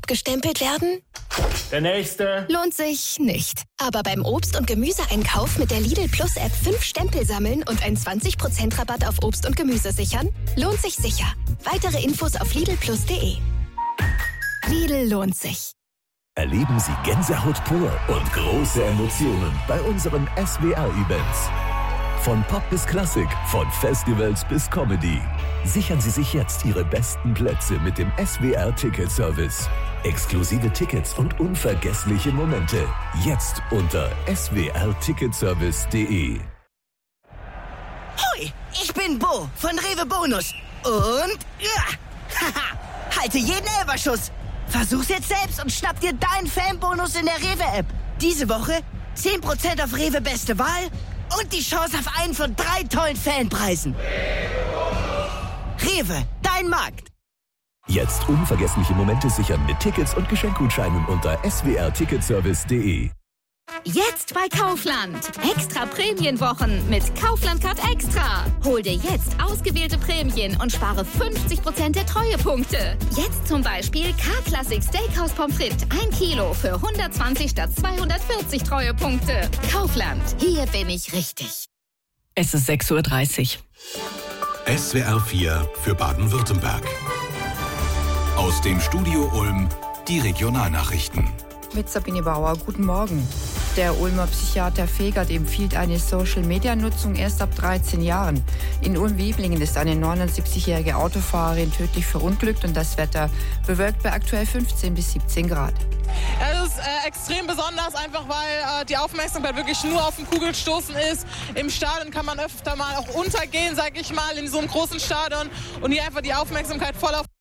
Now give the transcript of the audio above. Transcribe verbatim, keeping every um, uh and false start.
abgestempelt werden? Der nächste. Lohnt sich nicht. Aber beim Obst- und Gemüseeinkauf mit der Lidl Plus App fünf Stempel sammeln und einen zwanzig Prozent Rabatt auf Obst und Gemüse sichern? Lohnt sich sicher. Weitere Infos auf lidl plus punkt de. Lidl lohnt sich. Erleben Sie Gänsehaut pur und große Emotionen bei unseren S W R-Events. Von Pop bis Klassik, von Festivals bis Comedy. Sichern Sie sich jetzt Ihre besten Plätze mit dem S W R-Ticket-Service. Exklusive Tickets und unvergessliche Momente. Jetzt unter s w r ticketservice punkt de. Hoi, ich bin Bo von Rewe Bonus. Und ja, haha, halte jeden Elberschuss. Versuch's jetzt selbst und schnapp dir deinen Fanbonus in der Rewe-App. Diese Woche zehn Prozent auf Rewe Beste Wahl und die Chance auf einen von drei tollen Fanpreisen. Rewe, dein Markt. Jetzt unvergessliche Momente sichern mit Tickets und Geschenkgutscheinen unter s w r ticketservice punkt de. Jetzt bei Kaufland. Extra Prämienwochen mit Kaufland Card Extra. Hol dir jetzt ausgewählte Prämien und spare fünfzig Prozent der Treuepunkte. Jetzt zum Beispiel K-Classic Steakhouse Pommes frites ein Kilo für hundertzwanzig statt zweihundertvierzig Treuepunkte. Kaufland, hier bin ich richtig. Es ist sechs Uhr dreißig. S W R vier für Baden-Württemberg. Aus dem Studio Ulm die Regionalnachrichten. Mit Sabine Bauer, guten Morgen. Der Ulmer Psychiater Fegert empfiehlt eine Social-Media-Nutzung erst ab dreizehn Jahren. In Ulm-Weblingen ist eine neunundsiebzigjährige Autofahrerin tödlich verunglückt und das Wetter bewölkt bei aktuell fünfzehn bis siebzehn Grad. Es ist äh, extrem besonders, einfach weil äh, die Aufmerksamkeit wirklich nur auf den Kugelstoßen ist. Im Stadion kann man öfter mal auch untergehen, sag ich mal, in so einem großen Stadion und hier einfach die Aufmerksamkeit voll auf